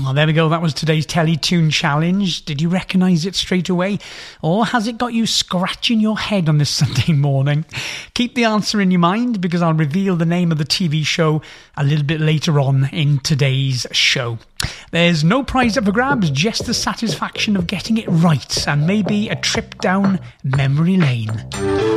Well, there we go. That was today's Teletoon Challenge. Did you recognise it straight away? Or has it got you scratching your head on this Sunday morning? Keep the answer in your mind, because I'll reveal the name of the TV show a little bit later on in today's show. There's no prize up for grabs, just the satisfaction of getting it right, and maybe a trip down memory lane.